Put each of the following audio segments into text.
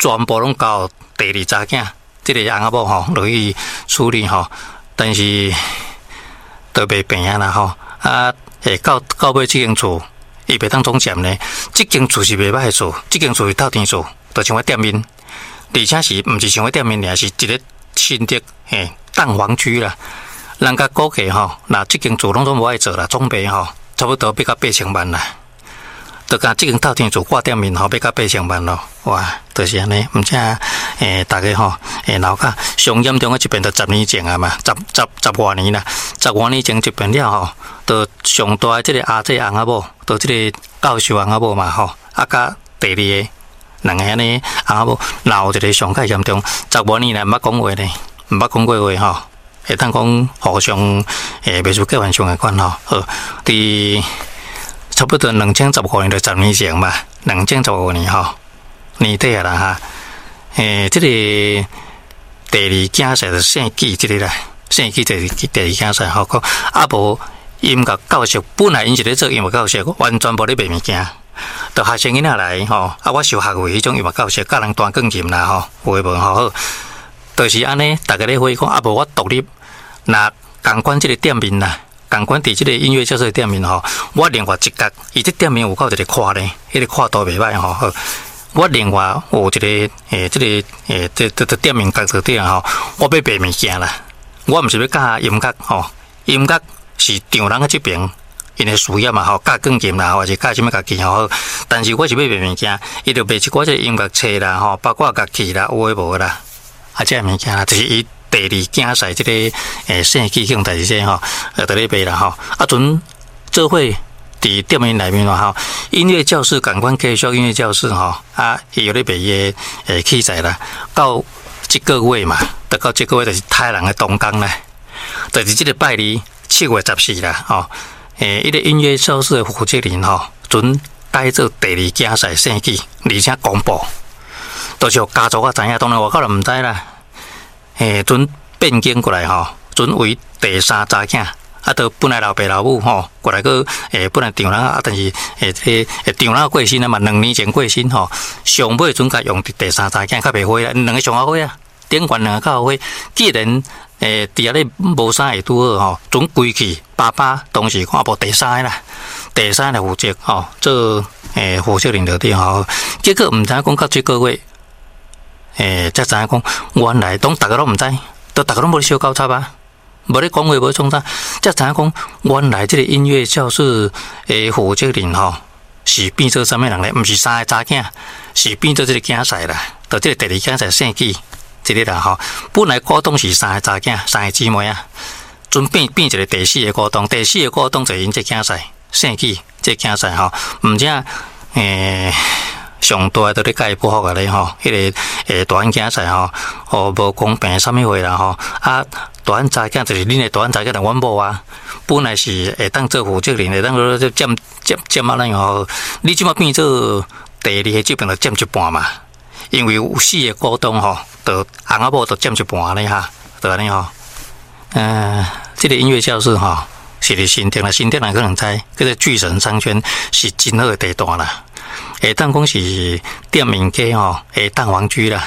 全部拢交第二查囝，这个翁仔某吼落去处理吼，但是都袂平啊啦吼，到尾这间厝，伊袂当总占呢。这间厝是袂歹的厝，这间厝是透天厝，就像我店面，而且是毋是像我店面尔，是一个新的蛋黄区啦。人家估计吼，那这间厝拢无爱做啦，总赔吼，差不多要到8000万啦。就讲这间透天厝挂店面吼，要到8000万咯，哇，就是安尼。毋则大家吼，脑壳上严重的一边就10年前啊嘛，10多年啦，10多年前一边了吼，就上大的这个阿姐翁仔某，就这个教授翁仔某嘛吼，啊，甲第二个两个安尼翁仔某，闹一个上介严重，10多年来毋捌讲话呢，毋捌讲过话吼，会当讲互相袂输结婚上的款吼，好，伫差不多2015年就10年前嘛，2015年吼年底啊啦哈，这个第二囝婿就姓纪这个啦，姓纪就是第二囝婿吼，啊无音乐教授本来因是咧做音乐教授，完全无咧卖物件，就学生囡仔来吼，啊我受学为迄种音乐教授，教人弹钢琴啦吼，有诶无吼好，就是安尼，大家咧会讲啊无我独立，那共管这个店面啦。共管伫即个音乐教室的店面吼，我另外一角，伊这店面有够一个宽咧，迄个宽度袂歹吼。我另外有一个这店面角度顶吼，我要卖物件啦。我毋是要教音乐吼，音乐是场人的这边因的事业嘛吼，教钢琴啦，或者教什么乐器吼。但是我是要卖物件，伊就卖一寡这音乐册啦吼，包括乐器啦，有诶无啦，啊这物件啦，就是伊。第二囝婿这个姓纪迄种代志说吼，在咧卖啦吼。啊，阵做伙伫店面内面吼，音乐教室感官继续音乐教室吼，啊，伊有咧卖伊器材啦。到这个月嘛，到这个月就是太人的动工啦，就是这个拜二7月14啦吼。迄个音乐教室的负责人吼，准带做第二囝婿姓纪，而且公布，都是家族我知影，当然外口就毋知啦。准变更过来吼，准为第三查囝，啊，都本来老爸老母吼过来个本来丈人啊，但是丈人过身啊嘛，2年前过身吼，上尾准甲用第三查囝较袂火啦，两个上好火啊，顶悬两个较好火，既然伫遐咧无啥会拄好吼，准归去爸爸当时看无第三个啦，第三个负责吼做负责人就对吼，结果毋知讲到这个月。才知影讲，原来当大家都毋知，都大家都无咧小交叉啊，无咧讲话，无创啥，才知影讲，原来这个音乐教室负责人吼，是变做啥物人咧？毋是3个查囝，是变做这个囝婿啦，就这个第二囝婿姓纪，这个啦吼。本来股东是3个查囝，3个姊妹啊，准变一个第4个股东，第4个股东就是因这囝婿姓纪，这囝婿吼，毋正上大都咧甲伊不好个咧吼，迄个大囝婿吼，无公平啥物话啦吼，啊大查囝就是恁的大查囝，阮某啊，本来是会当做负责人，会当做占啊咱吼，你即马变做第二个这边就占一半嘛，因为有4个股东吼，就翁仔某就占一半咧哈，就安尼吼，这个音乐教室吼，是伫新店啦，新店人可能知，叫做巨神商圈是真好的地段啦。当讲是店面街吼，蛋黄区啦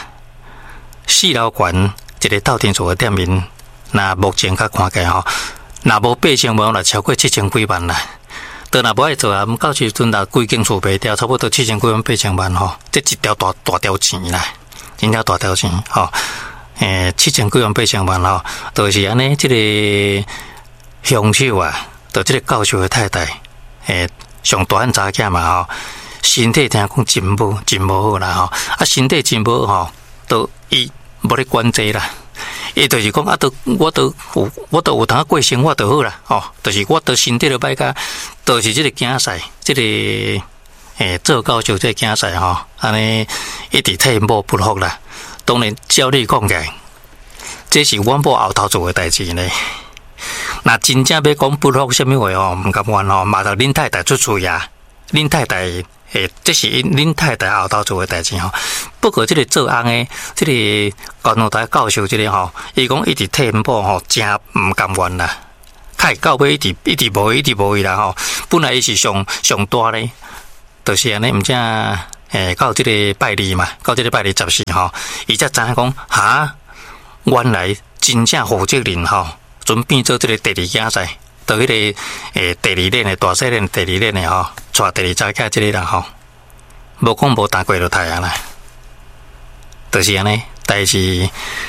，4楼悬一个透天厝的店面，那目前较看起来吼，若无8000万，若超过7000几万啦。都若无爱做啊，到时阵若规间厝卖掉，差不多7000几万、8000万吼，这一条大条钱啦，真正大条钱吼。7000几万、8000万吼，就是安尼，这个凶手啊，就这个教授的太太，上大汉查囝嘛吼。身体听讲真无好啦吼，啊身体真无好吼，都伊无咧管这啦，伊就是讲啊，我都有当过生活就好啦，吼，就是我都身体就歹甲，都是这个囝婿，这个做教授这个囝婿吼，安尼一直替某不服啦。当然照你讲起来，这是阮某后头做的代志呢。那真正要讲不服什么话吼，唔甘愿吼，嘛就恁太太出嘴啊，恁太太。这是恁太太后头做的代志吼。不过这个做翁的，这个高中台教授这个吼，伊讲一直替因某吼，真唔甘愿啦。开到尾一直无伊啦吼。本来伊是上大咧，就是安尼，毋正到这个拜二嘛，到这个拜二14吼，伊才知影讲哈，原来真正负责人吼，准变做这个第二囝仔，到迄个第二任的大细任第二任的吼，带第二查囝这个人吼，无讲无打过就太阳啦，就是安尼，但是。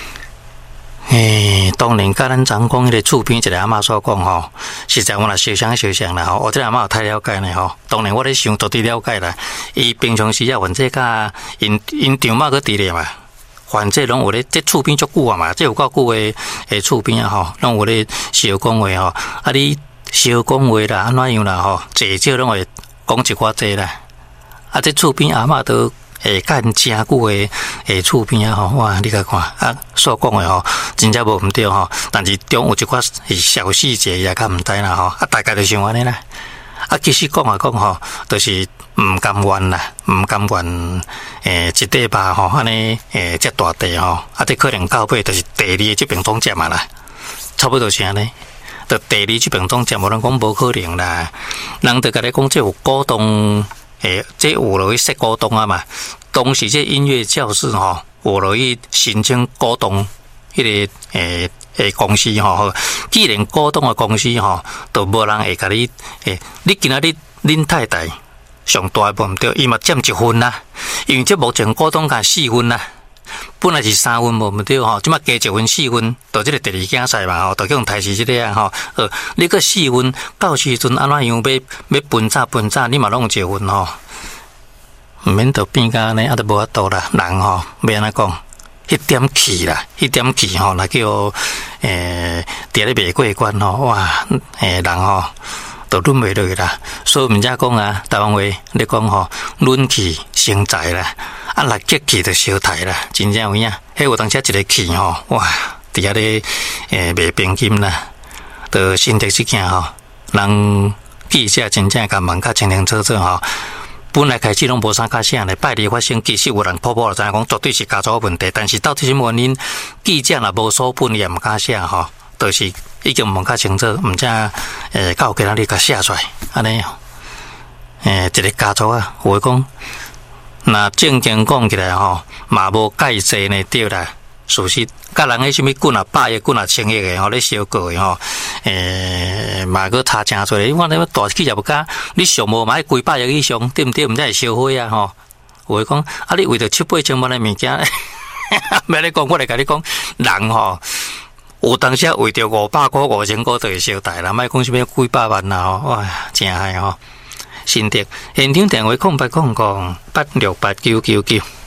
当年甲咱长讲迄个厝边一个阿嬷所讲吼，实在我若小想啦吼，这个阿嬷有太了解呢吼。当然我咧想都伫了解啦，伊平常时啊，反正甲因丈妈个伫咧嘛，反正拢有咧，这厝边足久啊嘛，这有够久诶厝边啊吼，拢有咧小讲话吼，啊你小讲话啦，安怎样啦吼，至少拢会讲一寡济啦，啊这厝边阿嬷都。干真久的厝边啊吼，哇！你甲看啊，所讲的吼，真正无毋对吼，但是中有一寡小细节也较毋知啦吼，啊，大概就像安尼啦。啊，其实讲吼，就是毋甘愿啦，毋甘愿一块肉吼，安尼遮大地吼，啊，这可能到尾就是第二这边总接嘛啦，差不多是安尼。就第二这边总接，无人讲无可能啦，人就甲你讲，这有股东。这有落去设股东啊嘛，当时这音乐教室吼，有落去申请股东迄个公司吼，既然股东的公司吼，都无人会甲你你今仔日恁太太上大无毋对，伊嘛占1分啦，因为这目前股东加4分啦。本来是3分无毋对吼，即马加1分4分，到即个第二竞赛嘛吼，就叫用台式即个啊吼。你个4分到时阵安怎样要分炸，你嘛拢有1分吼，毋免就变甲安尼，啊都无法度啦。人吼要安怎讲，迄点气啦，迄点气吼，若叫伫咧袂过关吼，哇，人吼都忍袂落去啦。所以毋则讲啊，台湾话你讲吼，忍气生财啦。啊，若激气就烧台啦，真正有影。迄有当时一个气吼，哇，伫遐咧卖冰金啦，就新竹这件吼，人记者真正甲问较清清楚楚吼。本来开始拢无啥甲啥咧，拜二发生，其实有人普就知影讲绝对是家族问题，但是到底什么原因，记者若无所本也毋敢写吼，就是已经问较清楚，毋则到今仔日甲写出来，安尼一个家族啊，有诶讲。那正经讲起来吼，嘛无介济呢，对啦。事实，甲人迄什么几啊百亿、几啊千亿的吼，咧烧过的吼，嘛个差真多。我那大企业不敢，你上无买几百亿以上，对毋对？毋才会烧火啊吼。有诶讲，啊，你为着7、8千万的物件，要你讲，我来甲你讲，人吼，有当时为着500块、5000块就会烧台啦，莫讲什么几百万啦吼，哇，真害吼。新竹现场电话0800868999。